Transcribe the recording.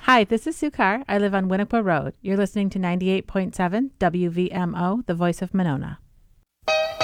Hi, this is Sue Carr. I live on Winnequa Road. You're listening to 98.7 WVMO, the voice of Monona.